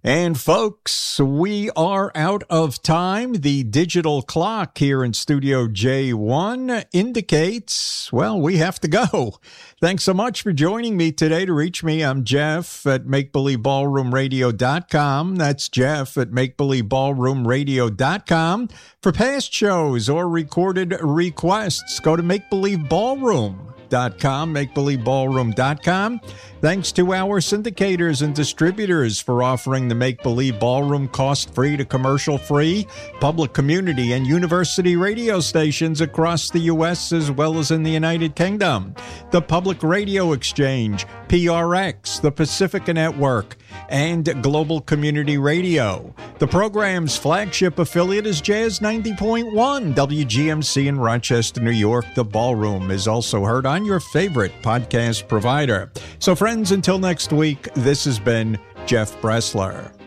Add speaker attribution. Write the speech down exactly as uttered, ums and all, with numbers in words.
Speaker 1: And folks, we are out of time. The digital clock here in Studio J one indicates, well, we have to go. Thanks so much for joining me today. To reach me, I'm Jeff at make believe ballroom radio dot com. That's Jeff at make believe ballroom radio dot com. For past shows or recorded requests, go to make believe ballroom dot com, make believe ballroom dot com. Thanks to our syndicators and distributors for offering the Make Believe Ballroom cost-free to commercial-free public, community, and university radio stations across the U S as well as in the United Kingdom. The Public Radio Exchange, P R X, the Pacifica Network, and Global Community Radio. The program's flagship affiliate is Jazz ninety point one, W G M C in Rochester, New York. The Ballroom is also heard on your favorite podcast provider. So friends, until next week, this has been Jeff Bressler.